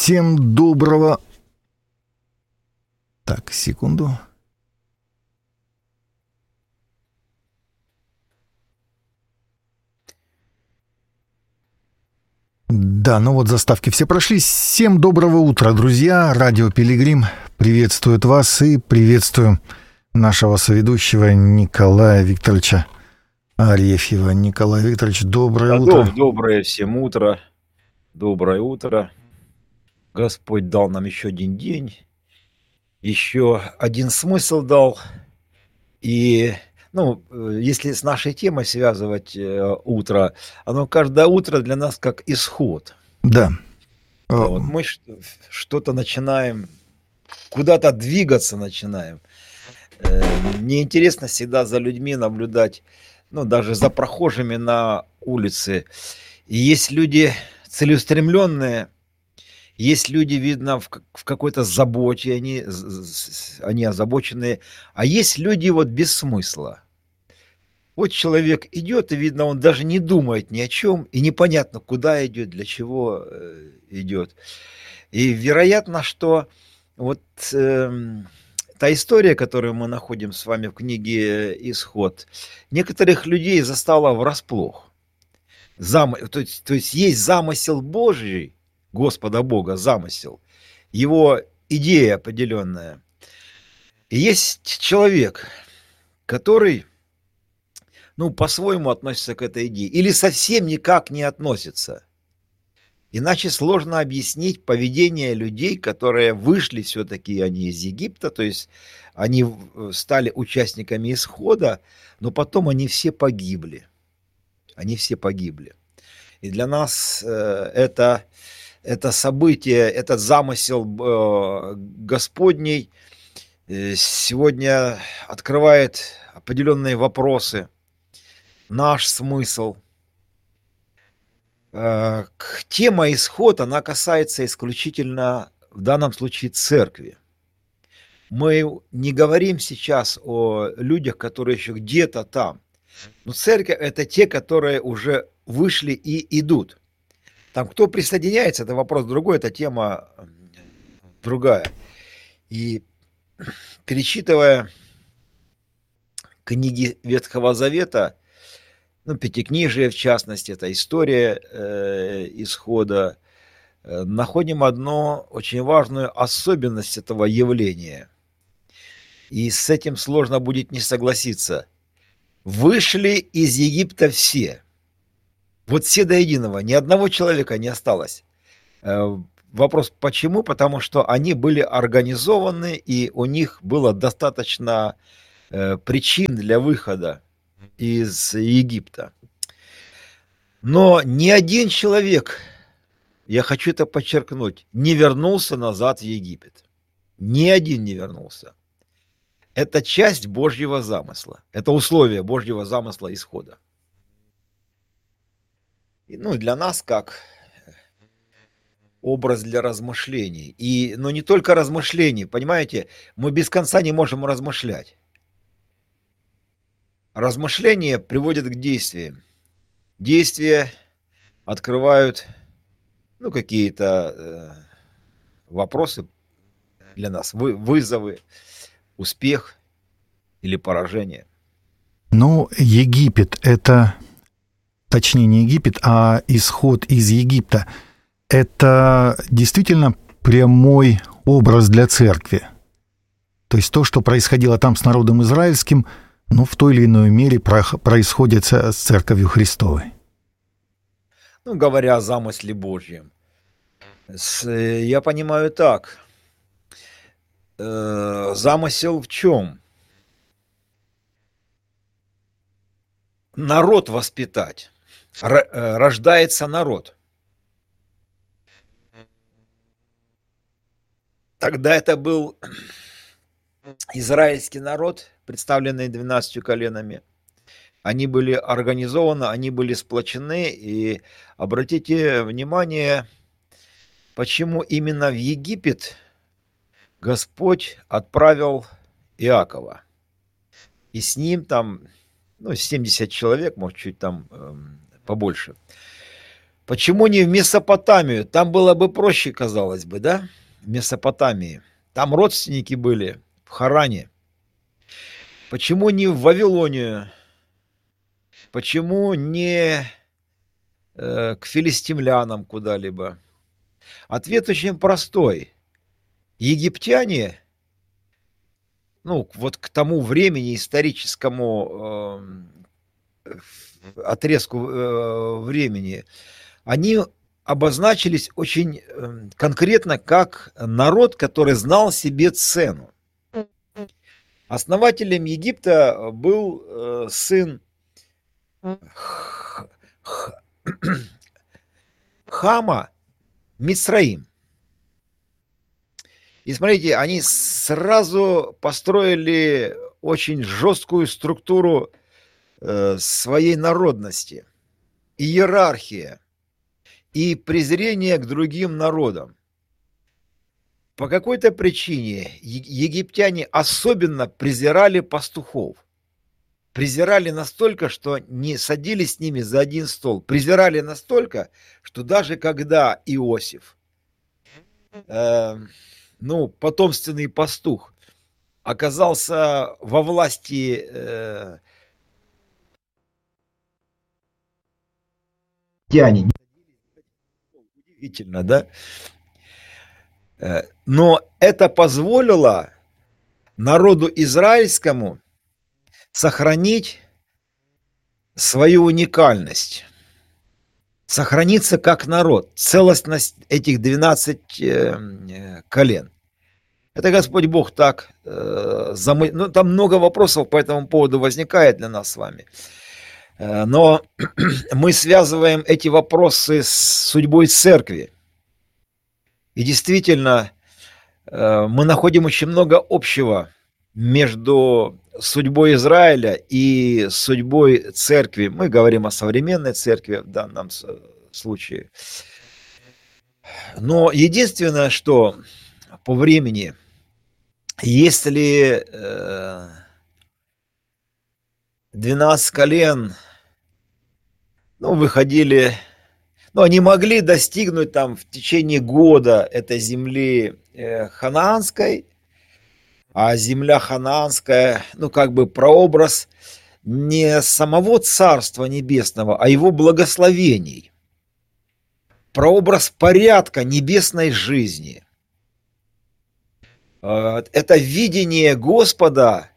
Всем доброго... Так, секунду. Да, ну вот заставки все прошли. Всем доброго утра, друзья. Радио Пилигрим приветствует вас и приветствую нашего соведущего Николая Викторовича Арефьева. Николай Викторович, доброе утро. Доброе всем утро. Доброе утро. Господь дал нам еще один день, еще один смысл дал. И, если с нашей темой связывать утро, оно каждое утро для нас как исход. Да. Вот мы что-то начинаем, куда-то двигаться начинаем. Мне интересно всегда за людьми наблюдать, даже за прохожими на улице. И есть люди целеустремленные, есть люди, видно, в какой-то заботе, они озабоченные, а есть люди вот без смысла. Вот человек идет, и видно, он даже не думает ни о чем, и непонятно, куда идет, для чего идет. И вероятно, что вот та история, которую мы находим с вами в книге «Исход», некоторых людей застала врасплох. То есть есть замысел Божий, Господа Бога, замысел, его идея определенная. И есть человек, который, по-своему относится к этой идее, или совсем никак не относится. Иначе сложно объяснить поведение людей, которые вышли все-таки они из Египта, то есть они стали участниками исхода, но потом они все погибли. Они все погибли. И для нас это событие, этот замысел Господний сегодня открывает определенные вопросы, наш смысл. Тема исход, она касается исключительно, в данном случае, церкви. Мы не говорим сейчас о людях, которые еще где-то там. Но церковь – это те, которые уже вышли и идут. Там кто присоединяется, это вопрос другой, это тема другая. И перечитывая книги Ветхого Завета, Пятикнижие в частности, это история исхода, находим одну очень важную особенность этого явления. И с этим сложно будет не согласиться. Вышли из Египта все. Вот все до единого, ни одного человека не осталось. Вопрос почему? Потому что они были организованы, и у них было достаточно причин для выхода из Египта. Но ни один человек, я хочу это подчеркнуть, не вернулся назад в Египет. Ни один не вернулся. Это часть Божьего замысла. Это условие Божьего замысла исхода. И, для нас как образ для размышлений. Но не только размышлений, понимаете, мы без конца не можем размышлять. Размышления приводят к действиям. Действия открывают какие-то вопросы для нас, вызовы, успех или поражение. Египет – это, точнее не Египет, а исход из Египта – это действительно прямой образ для церкви. То есть то, что происходило там с народом израильским, в той или иной мере происходит с Церковью Христовой. Говоря о замысле Божьем, я понимаю так. Замысел в чем? Народ воспитать. Рождается народ. Тогда это был израильский народ, представленный 12 коленами. Они были организованы, они были сплочены. И обратите внимание, почему именно в Египет Господь отправил Иакова. И с ним там 70 человек, может, чуть там побольше. Почему не в Месопотамию? Там было бы проще, казалось бы, да? В Месопотамии. Там родственники были, в Харане. Почему не в Вавилонию? Почему не к филистимлянам куда-либо? Ответ очень простой. Египтяне, ну, вот к тому времени историческому отрезку времени, они обозначились очень конкретно как народ, который знал себе цену. Основателем Египта был сын Хама, Мицраим. И смотрите, они сразу построили очень жесткую структуру своей народности, иерархия и презрение к другим народам. По какой-то причине египтяне особенно презирали пастухов. Презирали настолько, что не садились с ними за один стол. Презирали настолько, что даже когда Иосиф, потомственный пастух, оказался во власти удивительно, да? Но это позволило народу израильскому сохранить свою уникальность, сохраниться как народ, целостность этих 12 колен. Это Господь Бог так там много вопросов по этому поводу возникает для нас с вами. Но мы связываем эти вопросы с судьбой церкви. И действительно, мы находим очень много общего между судьбой Израиля и судьбой церкви. Мы говорим о современной церкви в данном случае. Но единственное, что по времени, если 12 колен, выходили, они могли достигнуть там в течение года этой земли ханаанской, а земля ханаанская, прообраз не самого Царства Небесного, а его благословений, прообраз порядка небесной жизни. Это видение Господа,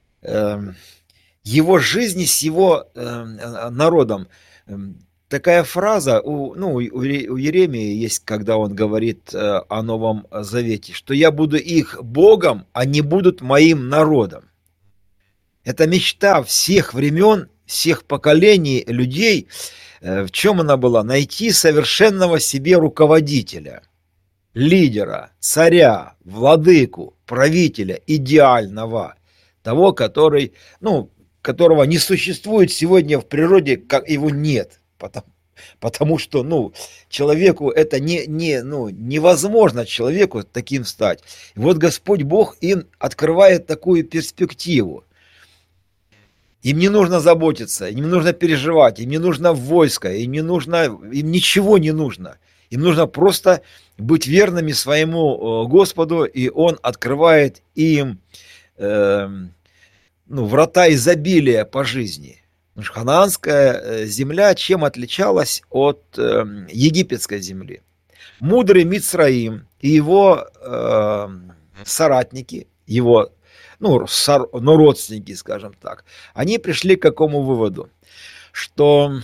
его жизни с его народом. Такая фраза у Иеремии есть, когда он говорит о Новом Завете, что я буду их Богом, а не будут моим народом. Это мечта всех времен, всех поколений людей. В чем она была? Найти совершенного себе руководителя, лидера, царя, владыку, правителя, идеального, того, которого не существует сегодня в природе, как его нет. Потому что, человеку это невозможно человеку таким стать. И вот Господь Бог им открывает такую перспективу. Им не нужно заботиться, им не нужно переживать, им не нужно войско, им ничего не нужно. Им нужно просто быть верными своему Господу, и Он открывает им врата изобилия по жизни. Ханаанская земля чем отличалась от египетской земли? Мудрый Мицраим и его соратники, его родственники, скажем так, они пришли к какому выводу? Что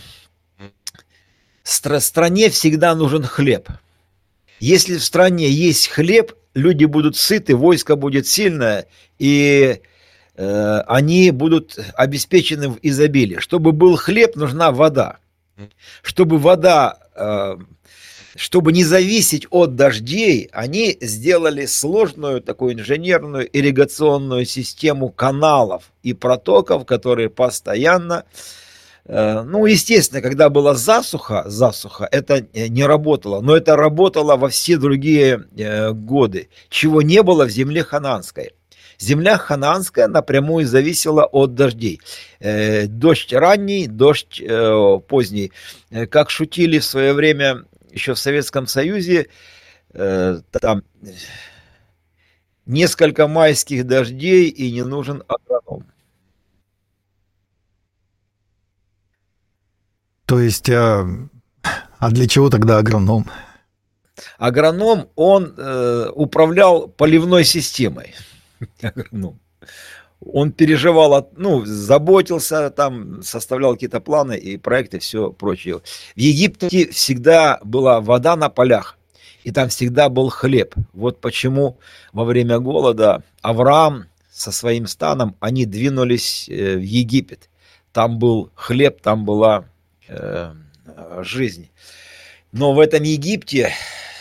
стране всегда нужен хлеб. Если в стране есть хлеб, люди будут сыты, войско будет сильное, и они будут обеспечены в изобилии. Чтобы был хлеб, нужна вода. Чтобы не зависеть от дождей, они сделали сложную такую инженерную ирригационную систему каналов и протоков, которые постоянно... естественно, когда была засуха, это не работало, но это работало во все другие годы, чего не было в земле ханаанской. Земля ханаанская напрямую зависела от дождей. Дождь ранний, дождь поздний. Как шутили в свое время еще в Советском Союзе, там несколько майских дождей и не нужен агроном. То есть, а для чего тогда агроном? Агроном, он управлял поливной системой. Агроном. Он переживал, заботился, там, составлял какие-то планы и проекты, все прочее. В Египте всегда была вода на полях, и там всегда был хлеб. Вот почему во время голода Авраам со своим станом, они двинулись в Египет. Там был хлеб, там была жизнь. Но в этом Египте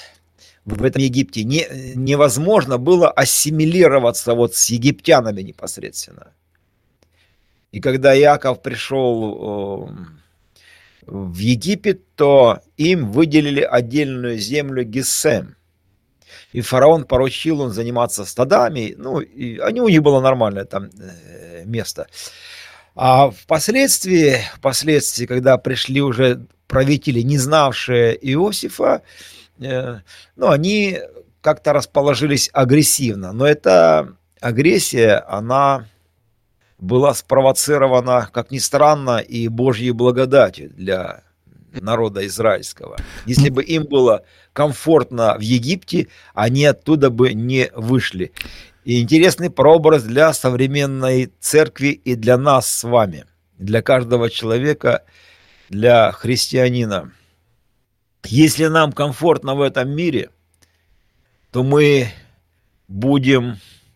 невозможно было ассимилироваться вот с египтянами непосредственно. И когда Иаков пришел в Египет, то им выделили отдельную землю Гесем. И фараон поручил им заниматься стадами, и у них было нормальное там место. А впоследствии, когда пришли уже правители, не знавшие Иосифа, они как-то расположились агрессивно. Но эта агрессия, она была спровоцирована, как ни странно, и Божьей благодатью для народа израильского. Если бы им было комфортно в Египте, они оттуда бы не вышли. И интересный прообраз для современной церкви и для нас с вами, для каждого человека, для христианина. Если нам комфортно в этом мире, то мы будем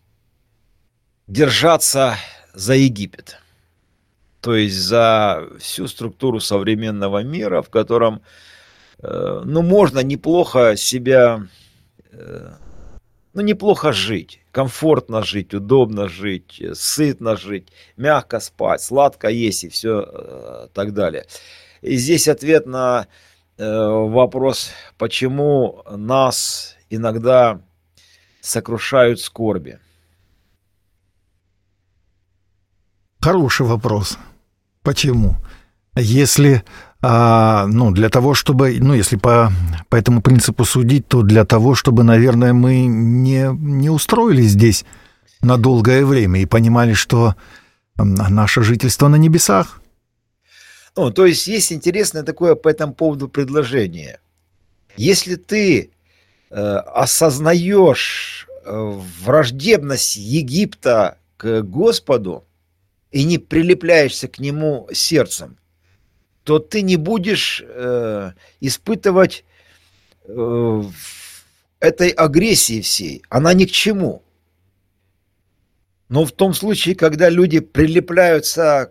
держаться за Египет, то есть за всю структуру современного мира, в котором можно неплохо себя, неплохо жить, комфортно жить, удобно жить, сытно жить, мягко спать, сладко есть и все так далее. И здесь ответ на вопрос, почему нас иногда сокрушают скорби. Хороший вопрос. Почему? Если, для того, чтобы, если по этому принципу судить, то для того, чтобы, наверное, мы не устроились здесь на долгое время и понимали, что наше жительство на небесах. То есть интересное такое по этому поводу предложение. Если ты осознаешь враждебность Египта к Господу и не прилепляешься к нему сердцем, то ты не будешь испытывать этой агрессии всей. Она ни к чему. Но в том случае, когда люди прилепляются